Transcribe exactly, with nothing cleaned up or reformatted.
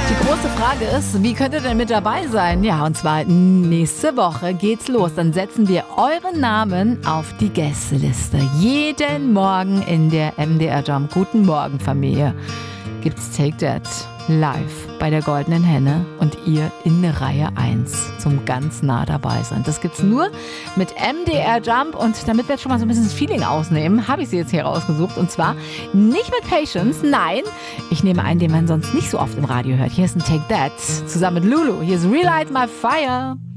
Die große Frage ist, wie könnt ihr denn mit dabei sein? Ja, und zwar nächste Woche geht's los. Dann setzen wir euren Namen auf die Gästeliste. Jeden Morgen in der M D R Jump Guten Morgen Familie gibt's Take That live bei der Goldenen Henne und ihr in der Reihe eins zum ganz nah dabei sein. Das gibt's nur mit M D R Jump und damit wir jetzt schon mal so ein bisschen das Feeling ausnehmen, habe ich sie jetzt hier rausgesucht und zwar nicht mit Patience, nein, ich nehme einen, den man sonst nicht so oft im Radio hört. Hier ist ein Take That zusammen mit Lulu. Hier ist Relight My Fire.